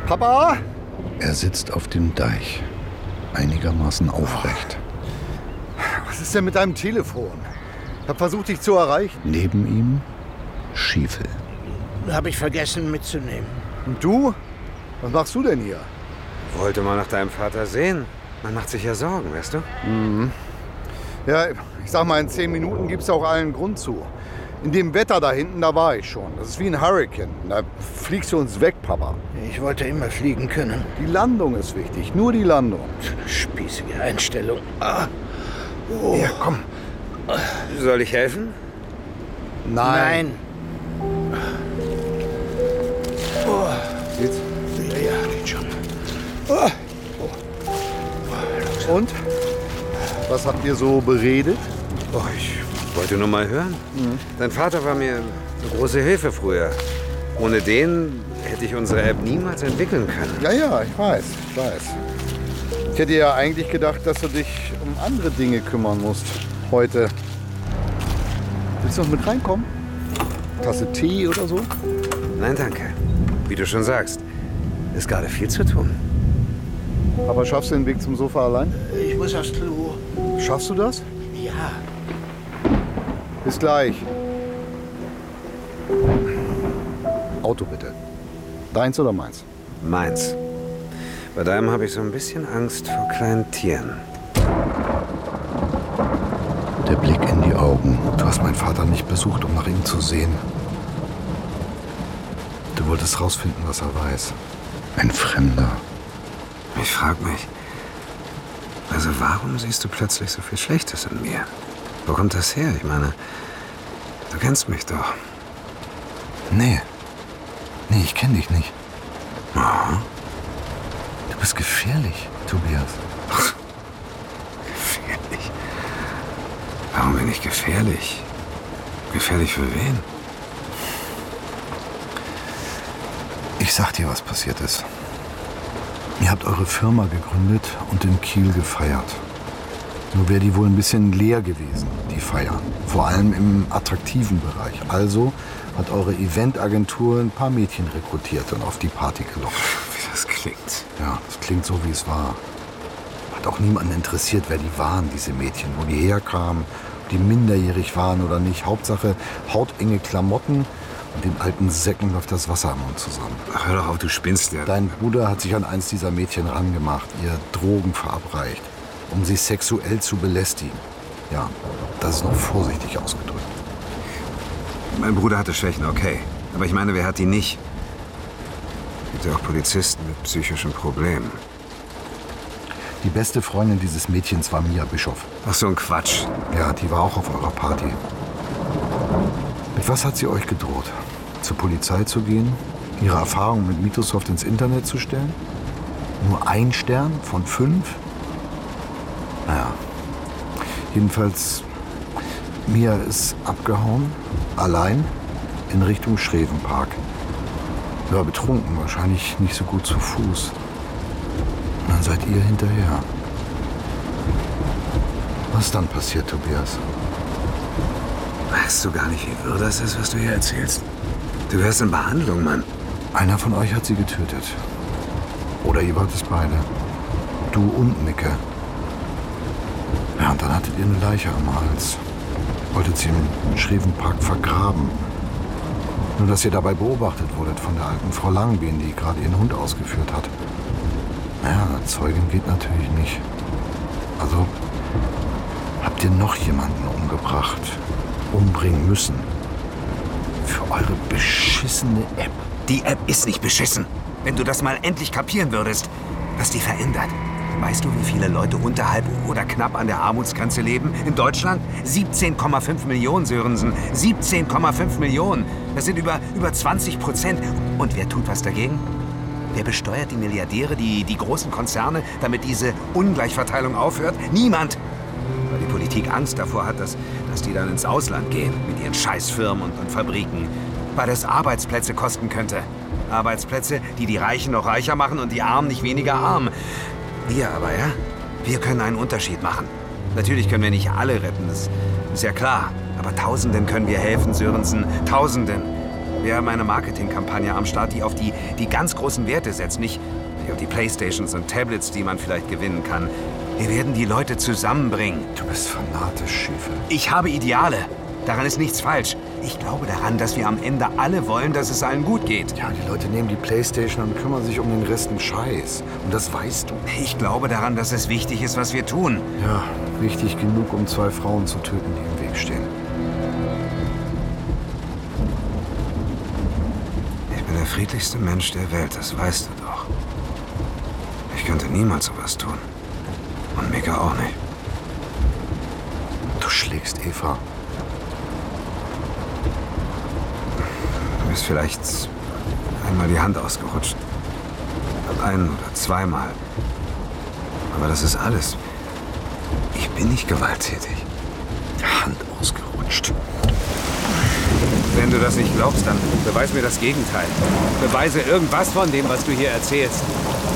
Papa? Er sitzt auf dem Deich, einigermaßen aufrecht. Was ist denn mit deinem Telefon? Ich habe versucht, dich zu erreichen. Neben ihm Stiefel. Habe ich vergessen mitzunehmen. Und du? Was machst du denn hier? Wollte mal nach deinem Vater sehen. Man macht sich ja Sorgen, weißt du? Mhm. Ja, ich sag mal, in 10 Minuten gibt's auch allen Grund zu. In dem Wetter da hinten, da war ich schon. Das ist wie ein Hurrikan. Da fliegst du uns weg, Papa. Ich wollte immer fliegen können. Die Landung ist wichtig, nur die Landung. Spießige Einstellung. Ah. Oh. Ja, komm. Soll ich helfen? Nein. Oh. Geht's? Ja, geht schon. Oh. Und? Was habt ihr so beredet? Oh, ich wollte nur mal hören. Dein Vater war mir eine große Hilfe früher. Ohne den hätte ich unsere App niemals entwickeln können. Ja, ich weiß. Ich hätte ja eigentlich gedacht, dass du dich um andere Dinge kümmern musst. Heute. Willst du noch mit reinkommen? Tasse Tee oder so? Nein, danke. Wie du schon sagst, ist gerade viel zu tun. Aber schaffst du den Weg zum Sofa allein? Ich muss aufs Klo. Schaffst du das? Ja. Bis gleich. Auto bitte. Deins oder meins? Meins. Bei deinem habe ich so ein bisschen Angst vor kleinen Tieren. Der Blick in die Augen. Du hast meinen Vater nicht besucht, um nach ihm zu sehen. Du wolltest rausfinden, was er weiß. Ein Fremder. Ich frag mich, also warum siehst du plötzlich so viel Schlechtes in mir? Wo kommt das her? Ich meine, du kennst mich doch. Nee, ich kenne dich nicht. Aha. Du bist gefährlich, Tobias. Gefährlich? Warum bin ich gefährlich? Gefährlich für wen? Ich sag dir, was passiert ist. Ihr habt eure Firma gegründet und in Kiel gefeiert. Nur wäre die wohl ein bisschen leer gewesen, die Feier. Vor allem im attraktiven Bereich. Also hat eure Eventagentur ein paar Mädchen rekrutiert und auf die Party gelockt. Wie das klingt. Ja, das klingt so, wie es war. Hat auch niemanden interessiert, wer die waren, diese Mädchen. Wo die herkamen, ob die minderjährig waren oder nicht. Hauptsache hautenge Klamotten und den alten Säcken läuft das Wasser am Mund zusammen. Ach, hör doch auf, du spinnst ja. Dein Bruder hat sich an eins dieser Mädchen rangemacht, ihr Drogen verabreicht, um sie sexuell zu belästigen. Ja, das ist noch vorsichtig ausgedrückt. Mein Bruder hatte Schwächen, okay. Aber ich meine, wer hat die nicht? Es gibt ja auch Polizisten mit psychischen Problemen. Die beste Freundin dieses Mädchens war Mia Bischoff. Ach, so ein Quatsch. Ja, die war auch auf eurer Party. Mit was hat sie euch gedroht? Zur Polizei zu gehen? Ihre Erfahrungen mit Microsoft ins Internet zu stellen? Nur 1 Stern von 5? Naja, jedenfalls, Mia ist abgehauen, allein, in Richtung Schrevenpark. Ja, betrunken, wahrscheinlich nicht so gut zu Fuß. Und dann seid ihr hinterher. Was ist dann passiert, Tobias? Weißt du gar nicht, wie wirr das ist, was du hier erzählst? Du wärst in Behandlung, Mann. Einer von euch hat sie getötet. Oder ihr wart es beide. Du und Micke. Ja, und dann hattet ihr eine Leiche am Hals. Wolltet sie im Schrevenpark vergraben. Nur, dass ihr dabei beobachtet wurdet von der alten Frau Langbehn, die gerade ihren Hund ausgeführt hat. Naja, Zeugin geht natürlich nicht. Also habt ihr noch jemanden umgebracht, umbringen müssen. Für eure beschissene App. Die App ist nicht beschissen. Wenn du das mal endlich kapieren würdest, was die verändert. Weißt du, wie viele Leute unterhalb oder knapp an der Armutsgrenze leben in Deutschland? 17,5 Millionen, Sörensen. 17,5 Millionen. Das sind über 20%. Und wer tut was dagegen? Wer besteuert die Milliardäre, die großen Konzerne, damit diese Ungleichverteilung aufhört? Niemand. Weil die Politik Angst davor hat, dass die dann ins Ausland gehen mit ihren Scheißfirmen und Fabriken. Weil das Arbeitsplätze kosten könnte. Arbeitsplätze, die die Reichen noch reicher machen und die Armen nicht weniger arm. Wir aber, ja? Wir können einen Unterschied machen. Natürlich können wir nicht alle retten, das ist ja klar. Aber Tausenden können wir helfen, Sörensen. Tausenden. Wir haben eine Marketingkampagne am Start, die auf die ganz großen Werte setzt, nicht auf die Playstations und Tablets, die man vielleicht gewinnen kann. Wir werden die Leute zusammenbringen. Du bist fanatisch, Schiefe. Ich habe Ideale. Daran ist nichts falsch. Ich glaube daran, dass wir am Ende alle wollen, dass es allen gut geht. Ja, die Leute nehmen die Playstation und kümmern sich um den Rest einen Scheiß. Und das weißt du. Ich glaube daran, dass es wichtig ist, was wir tun. Ja, wichtig genug, um 2 Frauen zu töten, die im Weg stehen. Ich bin der friedlichste Mensch der Welt, das weißt du doch. Ich könnte niemals sowas tun. Und Mika auch nicht. Du schlägst Eva. Mir ist vielleicht einmal die Hand ausgerutscht. Ein- oder zweimal. Aber das ist alles. Ich bin nicht gewalttätig. Hand ausgerutscht. Wenn du das nicht glaubst, dann beweis mir das Gegenteil. Beweise irgendwas von dem, was du hier erzählst.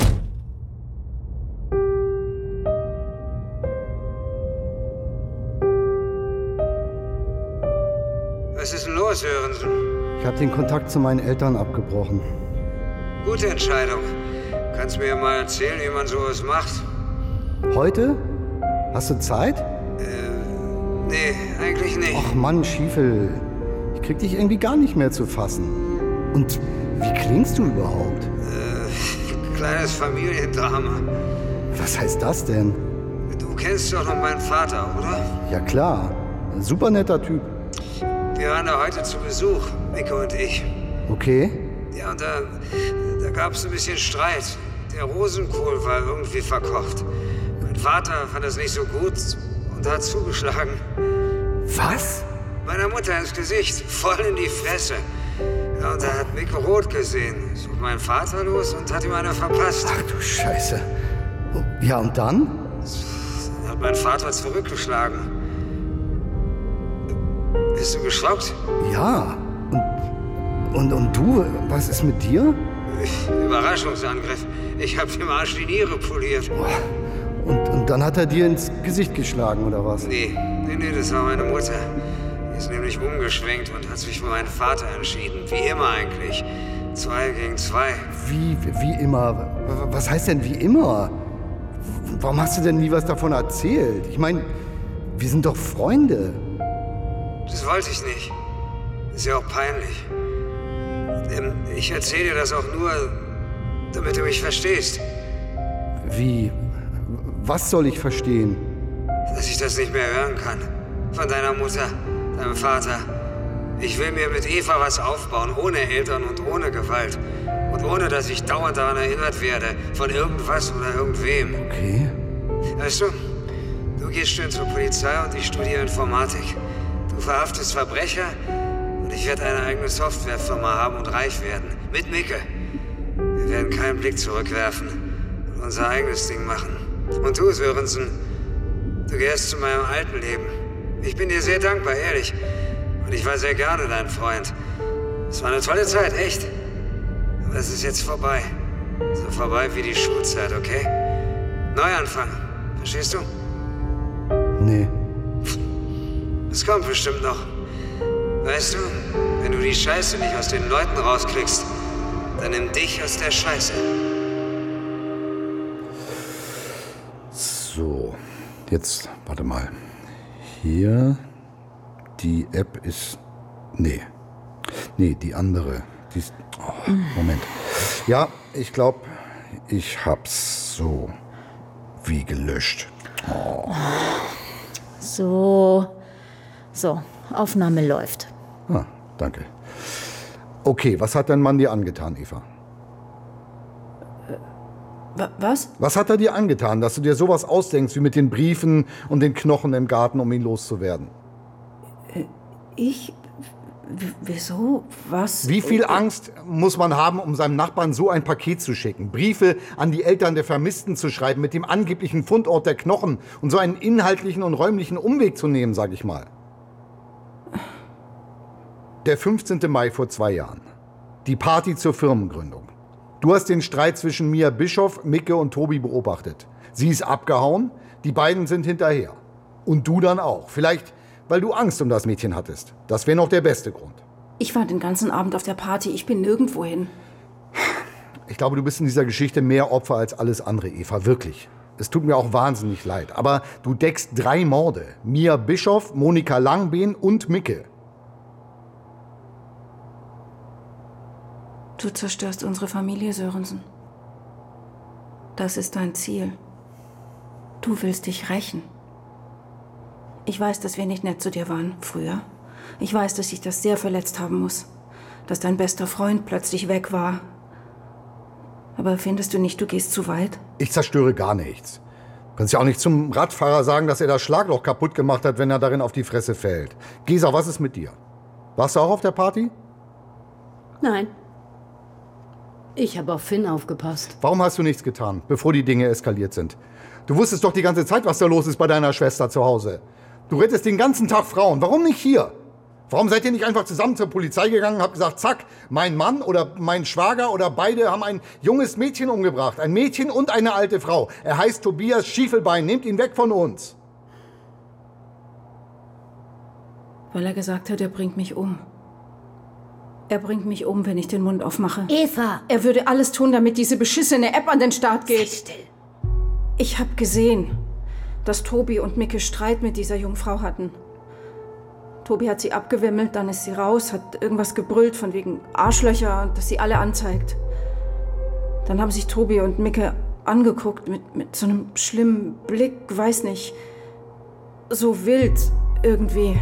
Was ist denn los, Sörensen? Ich habe den Kontakt zu meinen Eltern abgebrochen. Gute Entscheidung. Kannst mir mal erzählen, wie man sowas macht? Heute? Hast du Zeit? Nee, eigentlich nicht. Ach Mann, Schiefel. Ich krieg dich irgendwie gar nicht mehr zu fassen. Und wie klingst du überhaupt? Kleines Familiendrama. Was heißt das denn? Du kennst doch noch meinen Vater, oder? Ja klar, ein super netter Typ. Wir waren da heute zu Besuch, Micke und ich. Okay. Ja, und da gab es ein bisschen Streit. Der Rosenkohl war irgendwie verkocht. Mein Vater fand das nicht so gut und hat zugeschlagen. Was? Meiner Mutter ins Gesicht, voll in die Fresse. Ja, und da hat Micke rot gesehen. Ist auf meinen Vater los und hat ihm eine verpasst. Ach du Scheiße. Ja, und dann? Dann hat mein Vater zurückgeschlagen. Bist du geschockt? Ja. Und du? Was ist mit dir? Überraschungsangriff. Ich hab dem Arsch die Niere poliert. Und dann hat er dir ins Gesicht geschlagen, oder was? Nee, das war meine Mutter. Die ist nämlich umgeschwenkt und hat sich für meinen Vater entschieden. Wie immer eigentlich. 2 gegen 2. Wie immer? Was heißt denn wie immer? Warum hast du denn nie was davon erzählt? Ich meine, wir sind doch Freunde. Das wollte ich nicht. Ist ja auch peinlich. Ich erzähle dir das auch nur, damit du mich verstehst. Wie? Was soll ich verstehen? Dass ich das nicht mehr hören kann. Von deiner Mutter, deinem Vater. Ich will mir mit Eva was aufbauen, ohne Eltern und ohne Gewalt. Und ohne, dass ich dauernd daran erinnert werde, von irgendwas oder irgendwem. Okay. Weißt du, du gehst schön zur Polizei und ich studiere Informatik. Du verhaftest Verbrecher und ich werde eine eigene Softwarefirma haben und reich werden. Mit Micke. Wir werden keinen Blick zurückwerfen und unser eigenes Ding machen. Und du, Sörensen, du gehörst zu meinem alten Leben. Ich bin dir sehr dankbar, ehrlich. Und ich war sehr gerne dein Freund. Es war eine tolle Zeit, echt. Aber es ist jetzt vorbei. So vorbei wie die Schulzeit, okay? Neuanfang. Verstehst du? Nee. Es kommt bestimmt noch. Weißt du, wenn du die Scheiße nicht aus den Leuten rauskriegst, dann nimm dich aus der Scheiße. So, jetzt, warte mal. Hier, die App ist, nee, die andere. Die ist, oh, Moment. Ja, ich glaube, ich hab's so wie gelöscht. Oh. So, Aufnahme läuft. Ah, danke. Okay, was hat dein Mann dir angetan, Eva? Was? Was hat er dir angetan, dass du dir sowas ausdenkst wie mit den Briefen und den Knochen im Garten, um ihn loszuwerden? Ich? Wieso? Was? Wie viel Angst muss man haben, um seinem Nachbarn so ein Paket zu schicken? Briefe an die Eltern der Vermissten zu schreiben mit dem angeblichen Fundort der Knochen und so einen inhaltlichen und räumlichen Umweg zu nehmen, sag ich mal. Der 15. Mai vor 2 Jahren. Die Party zur Firmengründung. Du hast den Streit zwischen Mia Bischoff, Micke und Tobi beobachtet. Sie ist abgehauen, die beiden sind hinterher. Und du dann auch. Vielleicht, weil du Angst um das Mädchen hattest. Das wäre noch der beste Grund. Ich war den ganzen Abend auf der Party. Ich bin nirgendwo hin. Ich glaube, du bist in dieser Geschichte mehr Opfer als alles andere, Eva. Wirklich. Es tut mir auch wahnsinnig leid. Aber du deckst 3 Morde. Mia Bischoff, Monika Langbehn und Micke. Du zerstörst unsere Familie, Sörensen. Das ist dein Ziel. Du willst dich rächen. Ich weiß, dass wir nicht nett zu dir waren früher. Ich weiß, dass dich das sehr verletzt haben muss. Dass dein bester Freund plötzlich weg war. Aber findest du nicht, du gehst zu weit? Ich zerstöre gar nichts. Du kannst ja auch nicht zum Radfahrer sagen, dass er das Schlagloch kaputt gemacht hat, wenn er darin auf die Fresse fällt. Gesa, was ist mit dir? Warst du auch auf der Party? Nein. Ich habe auf Finn aufgepasst. Warum hast du nichts getan, bevor die Dinge eskaliert sind? Du wusstest doch die ganze Zeit, was da los ist bei deiner Schwester zu Hause. Du rettest den ganzen Tag Frauen. Warum nicht hier? Warum seid ihr nicht einfach zusammen zur Polizei gegangen und habt gesagt, zack, mein Mann oder mein Schwager oder beide haben ein junges Mädchen umgebracht. Ein Mädchen und eine alte Frau. Er heißt Tobias Schiefelbein. Nehmt ihn weg von uns. Weil er gesagt hat, er bringt mich um. Er bringt mich um, wenn ich den Mund aufmache. Eva! Er würde alles tun, damit diese beschissene App an den Start geht. Sei still. Ich habe gesehen, dass Tobi und Micke Streit mit dieser Jungfrau hatten. Tobi hat sie abgewimmelt, dann ist sie raus, hat irgendwas gebrüllt von wegen Arschlöcher und dass sie alle anzeigt. Dann haben sich Tobi und Micke angeguckt mit so einem schlimmen Blick, weiß nicht, so wild irgendwie.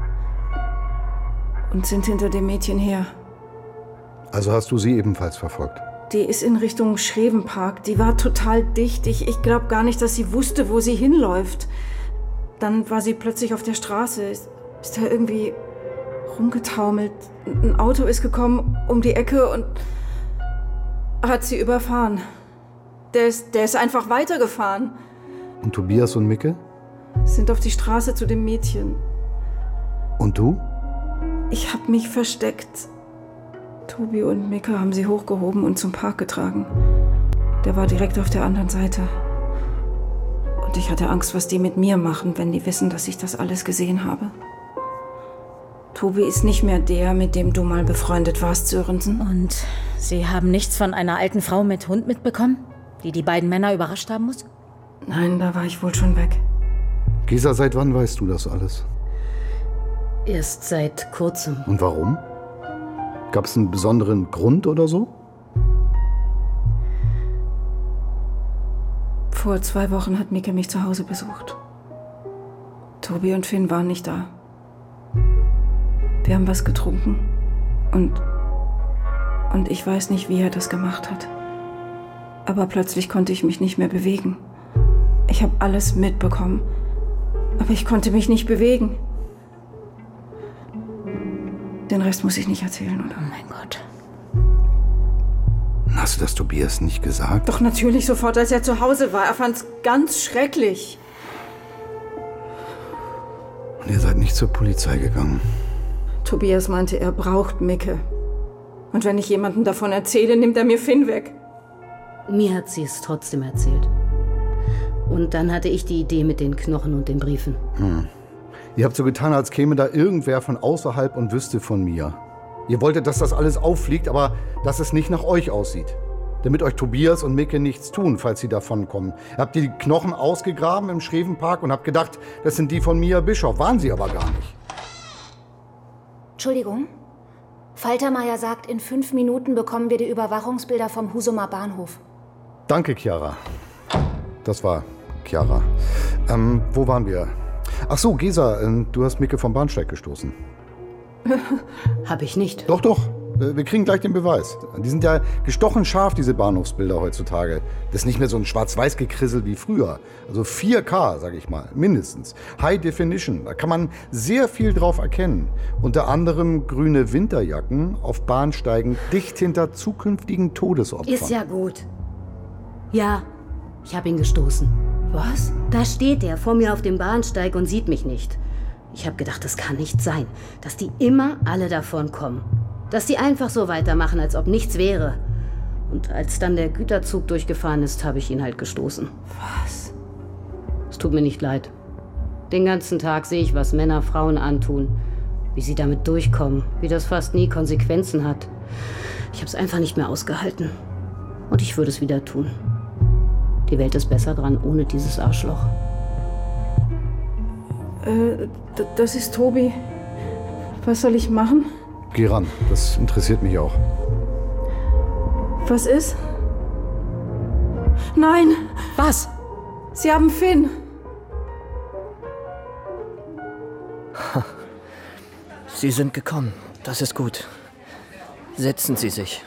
Und sind hinter dem Mädchen her. Also hast du sie ebenfalls verfolgt? Die ist in Richtung Schrevenpark. Die war total dicht. Ich glaube gar nicht, dass sie wusste, wo sie hinläuft. Dann war sie plötzlich auf der Straße. Ist da irgendwie rumgetaumelt. Ein Auto ist gekommen um die Ecke und hat sie überfahren. Der ist einfach weitergefahren. Und Tobias und Micke? Sind auf die Straße zu dem Mädchen. Und du? Ich habe mich versteckt. Tobi und Micke haben sie hochgehoben und zum Park getragen. Der war direkt auf der anderen Seite. Und ich hatte Angst, was die mit mir machen, wenn die wissen, dass ich das alles gesehen habe. Tobi ist nicht mehr der, mit dem du mal befreundet warst, Sörensen. Und Sie haben nichts von einer alten Frau mit Hund mitbekommen, die die beiden Männer überrascht haben muss? Nein, da war ich wohl schon weg. Gesa, seit wann weißt du das alles? Erst seit kurzem. Und warum? Gab es einen besonderen Grund oder so? Vor 2 Wochen hat Micke mich zu Hause besucht. Tobi und Finn waren nicht da. Wir haben was getrunken. Und ich weiß nicht, wie er das gemacht hat. Aber plötzlich konnte ich mich nicht mehr bewegen. Ich habe alles mitbekommen. Aber ich konnte mich nicht bewegen. Den Rest muss ich nicht erzählen, oder? Oh mein Gott. Hast du das Tobias nicht gesagt? Doch natürlich sofort, als er zu Hause war. Er fand's ganz schrecklich. Und ihr seid nicht zur Polizei gegangen? Tobias meinte, er braucht Micke. Und wenn ich jemandem davon erzähle, nimmt er mir Finn weg. Mir hat sie es trotzdem erzählt. Und dann hatte ich die Idee mit den Knochen und den Briefen. Ihr habt so getan, als käme da irgendwer von außerhalb und wüsste von mir. Ihr wolltet, dass das alles auffliegt, aber dass es nicht nach euch aussieht. Damit euch Tobias und Micke nichts tun, falls sie davonkommen. Ihr habt die Knochen ausgegraben im Schrevenpark und habt gedacht, das sind die von Mia Bischoff. Waren sie aber gar nicht. Entschuldigung. Faltermeier sagt, in 5 Minuten bekommen wir die Überwachungsbilder vom Husumer Bahnhof. Danke, Chiara. Das war Chiara. Wo waren wir? Ach so, Gesa, du hast Micke vom Bahnsteig gestoßen. Hab ich nicht. Doch, doch. Wir kriegen gleich den Beweis. Die sind ja gestochen scharf, diese Bahnhofsbilder heutzutage. Das ist nicht mehr so ein Schwarz-Weiß-Gekrissel wie früher. Also 4K, sag ich mal, mindestens. High Definition. Da kann man sehr viel drauf erkennen. Unter anderem grüne Winterjacken auf Bahnsteigen dicht hinter zukünftigen Todesopfern. Ist ja gut. Ja, ich hab ihn gestoßen. Was? Da steht er vor mir auf dem Bahnsteig und sieht mich nicht. Ich hab gedacht, das kann nicht sein, dass die immer alle davon kommen. Dass die einfach so weitermachen, als ob nichts wäre. Und als dann der Güterzug durchgefahren ist, habe ich ihn halt gestoßen. Was? Es tut mir nicht leid. Den ganzen Tag sehe ich, was Männer Frauen antun. Wie sie damit durchkommen, wie das fast nie Konsequenzen hat. Ich habe es einfach nicht mehr ausgehalten. Und ich würde es wieder tun. Die Welt ist besser dran ohne dieses Arschloch. Das ist Tobi. Was soll ich machen? Geh ran, das interessiert mich auch. Was ist? Nein! Was? Sie haben Finn! Sie sind gekommen. Das ist gut. Setzen Sie sich.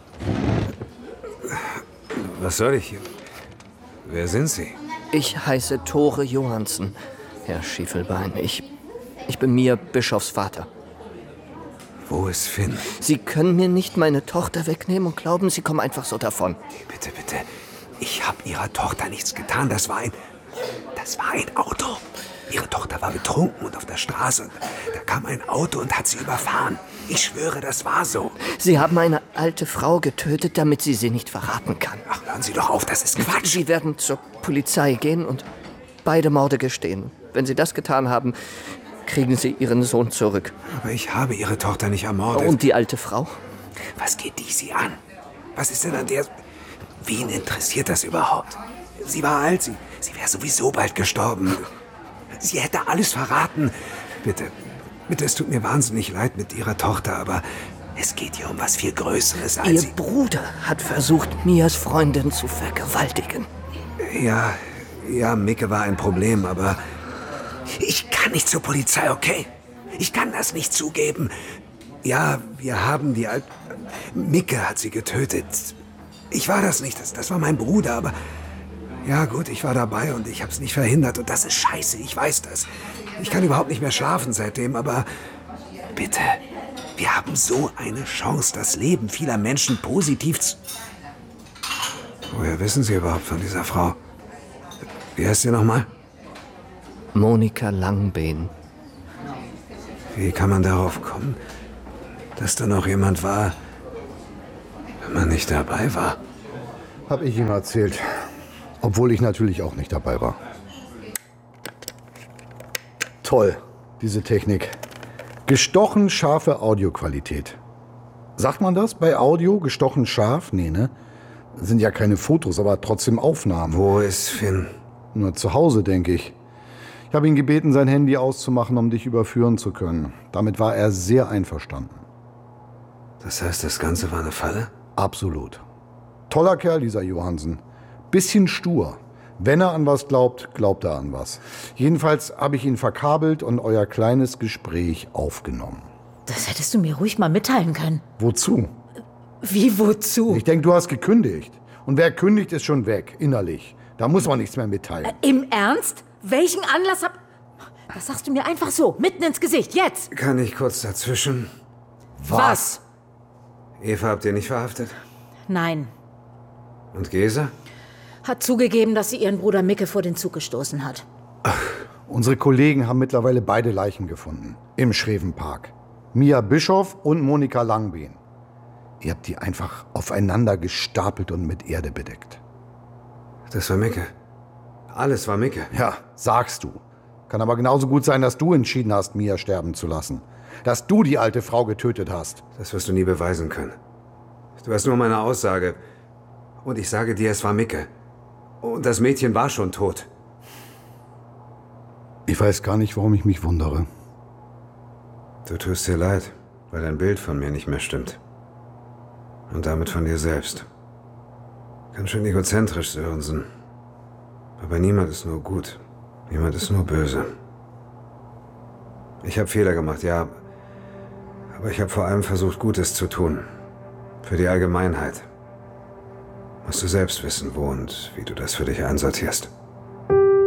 Was soll ich? Wer sind Sie? Ich heiße Tore Johansen, Herr Schiefelbein. Ich bin Mia Bischofs Vater. Wo ist Finn? Sie können mir nicht meine Tochter wegnehmen und glauben, Sie kommen einfach so davon. Bitte, bitte. Ich habe Ihrer Tochter nichts getan. Das war ein Auto. Ihre Tochter war betrunken und auf der Straße. Da kam ein Auto und hat sie überfahren. Ich schwöre, das war so. Sie haben eine alte Frau getötet, damit sie nicht verraten kann. Ach, hören Sie doch auf, das ist Quatsch. Sie werden zur Polizei gehen und beide Morde gestehen. Wenn Sie das getan haben, kriegen Sie Ihren Sohn zurück. Aber ich habe Ihre Tochter nicht ermordet. Und die alte Frau? Was geht die Sie an? Was ist denn an der... Wen interessiert das überhaupt? Sie war alt, sie wäre sowieso bald gestorben. Sie hätte alles verraten. Bitte, es tut mir wahnsinnig leid mit Ihrer Tochter, aber es geht hier um was viel Größeres als... Ihr Bruder hat versucht, Mias Freundin zu vergewaltigen. Ja, Micke war ein Problem, aber ich kann nicht zur Polizei, okay? Ich kann das nicht zugeben. Ja, wir haben die Micke hat sie getötet. Ich war das nicht, das war mein Bruder, aber... Ja gut, ich war dabei und ich hab's nicht verhindert und das ist scheiße, ich weiß das. Ich kann überhaupt nicht mehr schlafen seitdem, aber bitte, wir haben so eine Chance, das Leben vieler Menschen positiv zu... Woher wissen Sie überhaupt von dieser Frau? Wie heißt sie nochmal? Monika Langbehn. Wie kann man darauf kommen, dass da noch jemand war, wenn man nicht dabei war? Hab ich ihm erzählt. Obwohl ich natürlich auch nicht dabei war. Toll, diese Technik. Gestochen scharfe Audioqualität. Sagt man das bei Audio? Gestochen scharf? Nee, ne? Das sind ja keine Fotos, aber trotzdem Aufnahmen. Wo ist Finn? Nur zu Hause, denke ich. Ich habe ihn gebeten, sein Handy auszumachen, um dich überführen zu können. Damit war er sehr einverstanden. Das heißt, das Ganze war eine Falle? Absolut. Toller Kerl, dieser Johansen. Bisschen stur. Wenn er an was glaubt, glaubt er an was. Jedenfalls habe ich ihn verkabelt und euer kleines Gespräch aufgenommen. Das hättest du mir ruhig mal mitteilen können. Wozu? Wie wozu? Ich denke, du hast gekündigt. Und wer kündigt, ist schon weg, innerlich. Da muss man nichts mehr mitteilen. Im Ernst? Welchen Anlass hab... Das sagst du mir einfach so, mitten ins Gesicht, jetzt! Kann ich kurz dazwischen? Was? Eva habt ihr nicht verhaftet? Nein. Und Gesa? Hat zugegeben, dass sie ihren Bruder Micke vor den Zug gestoßen hat. Unsere Kollegen haben mittlerweile beide Leichen gefunden. Im Schrevenpark. Mia Bischof und Monika Langbehn. Ihr habt die einfach aufeinander gestapelt und mit Erde bedeckt. Das war Micke. Alles war Micke. Ja, sagst du. Kann aber genauso gut sein, dass du entschieden hast, Mia sterben zu lassen. Dass du die alte Frau getötet hast. Das wirst du nie beweisen können. Du hast nur meine Aussage. Und ich sage dir, es war Micke. Und das Mädchen war schon tot. Ich weiß gar nicht, warum ich mich wundere. Du tust dir leid, weil dein Bild von mir nicht mehr stimmt. Und damit von dir selbst. Ganz schön egozentrisch, Sörensen. Aber niemand ist nur gut. Niemand ist nur böse. Ich habe Fehler gemacht, ja. Aber ich habe vor allem versucht, Gutes zu tun. Für die Allgemeinheit. Musst du selbst wissen, wo und wie du das für dich einsortierst.